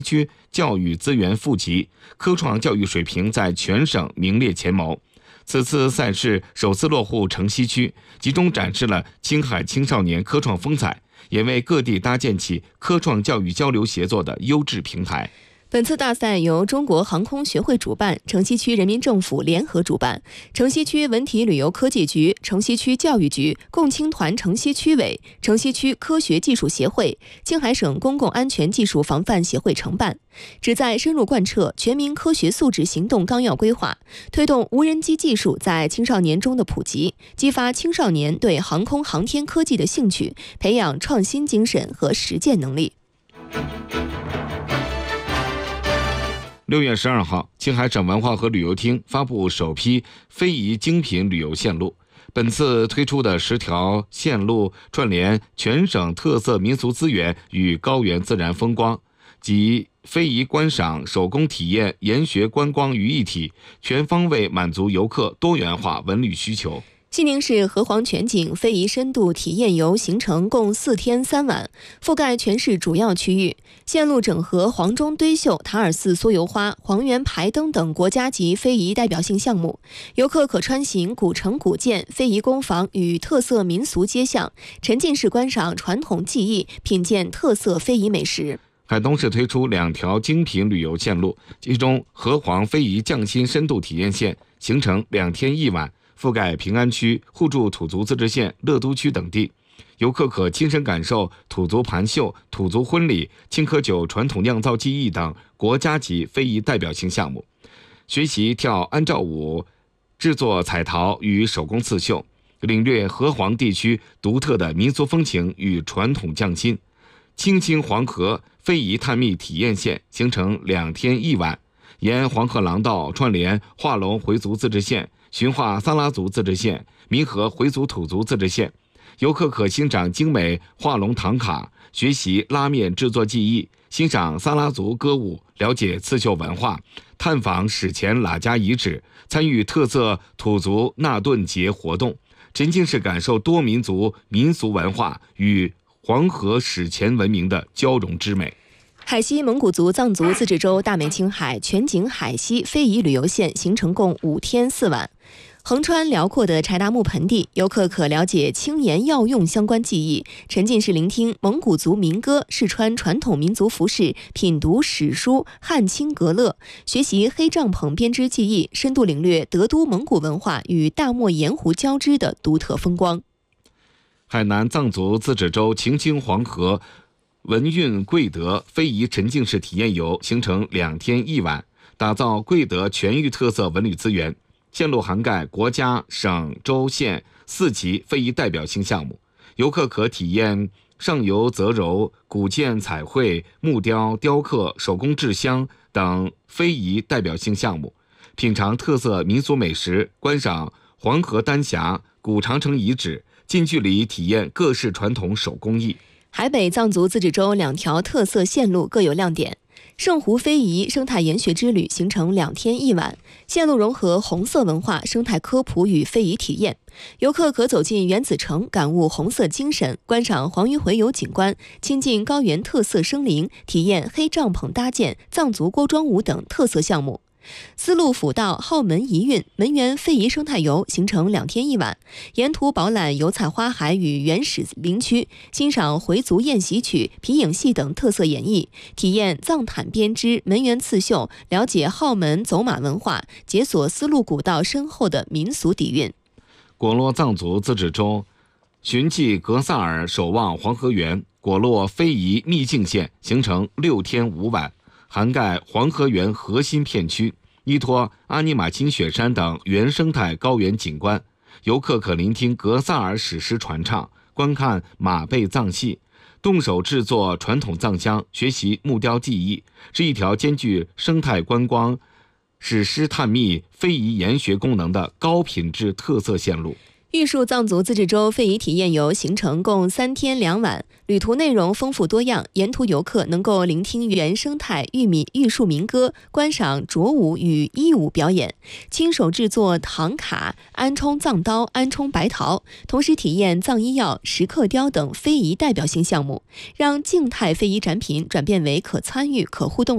区教育资源富集，科创教育水平在全省名列前茅。此次赛事首次落户城西区，集中展示了青海青少年科创风采，也为各地搭建起科创教育交流协作的优质平台。 本次大赛由中国航空学会主办，城西区人民政府联合主办，城西区文体旅游科技局、城西区教育局、共青团城西区委、城西区科学技术协会、青海省公共安全技术防范协会承办，旨在深入贯彻全民科学素质行动纲要规划，推动无人机技术在青少年中的普及，激发青少年对航空航天科技的兴趣，培养创新精神和实践能力。 6月12号，青海省文化和旅游厅发布首批非遗精品旅游线路。本次推出的10条线路串联全省特色民俗资源与高原自然风光，集非遗观赏、手工体验、研学观光于一体，全方位满足游客多元化文旅需求。 西宁市河湟全景非遗深度体验游行程共4天3晚，覆盖全市主要区域。线路整合黄钟堆绣、塔尔寺缩油花、黄原排灯等国家级非遗代表性项目，游客可穿行古城古建、非遗工坊与特色民俗街巷，沉浸式观赏传统技艺，品鉴特色非遗美食。 海东市推出2条精品旅游线路，其中河湟非遗匠心深度体验线行程2天1晚，覆盖平安区、互助土族自治县、乐都区等地，游客可亲身感受土族盘绣、土族婚礼、青稞酒传统酿造技艺等国家级非遗代表性项目，学习跳安照舞、制作彩陶与手工刺绣，领略河湟地区独特的民俗风情与传统匠心。青青黄河非遗探秘体验线行程2天1晚，沿黄河廊道串联化龙回族自治县、驯化桑拉族自治县、弥河回族土族自治县，游客可欣赏精美化龙唐卡，学习拉面制作技艺，欣赏桑拉族歌舞，了解刺绣文化，探访史前喇家遗址，参与特色土族纳顿节活动，沉浸式感受多民族民俗文化与黄河史前文明的交融之美。 海西蒙古族藏族自治州大美青海全景海西非遗旅游线行程共5天4晚，横穿辽阔的柴达木盆地，游客可了解青盐药用相关技艺，沉浸式聆听蒙古族民歌，试穿传统民族服饰，品读史书汉青格勒，学习黑帐篷编织技艺，深度领略德都蒙古文化与大漠盐湖交织的独特风光。 海南藏族自治州晴清黄河文运贵德非遗沉浸式体验游行程2天1晚，打造贵德全域特色文旅资源，线路涵盖国家、省、州、县4级非遗代表性项目，游客可体验上游择柔、古建彩绘、木雕、雕刻、手工制香等非遗代表性项目，品尝特色民俗美食，观赏黄河丹霞、古长城遗址，近距离体验各式传统手工艺。 海北藏族自治州2条特色线路各有亮点。圣湖非遗生态研学之旅行程2天1晚，线路融合红色文化、生态科普与非遗体验，游客可走进原子城，感悟红色精神，观赏黄鱼洄游景观，亲近高原特色生灵，体验黑帐篷搭建、藏族锅庄舞等特色项目。丝路辅道浩门遗韵门源非遗生态游行程2天1晚，沿途饱览油菜花海与原始林区，欣赏回族宴席曲、皮影戏等特色演绎，体验藏毯编织、门源刺绣，了解浩门走马文化，解锁丝路古道深厚的民俗底蕴。 果洛藏族自治州寻迹格萨尔守望黄河源果洛非遗秘境线行程6天5晚，涵盖黄河源核心片区，依托阿尼玛钦雪山等原生态高原景观，游客可聆听格萨尔史诗传唱，观看马背藏戏，动手制作传统藏香，学习木雕技艺，是一条兼具生态观光、史诗探秘、非遗研学功能的高品质特色线路。 玉树藏族自治州非遗体验游行程共3天2晚，旅途内容丰富多样，沿途游客能够聆听原生态玉树民歌，观赏斲舞与衣舞表演，亲手制作唐卡、安冲藏刀、安冲白陶，同时体验藏医药、石刻雕等非遗代表性项目，让静态非遗展品转变为可参与、可互动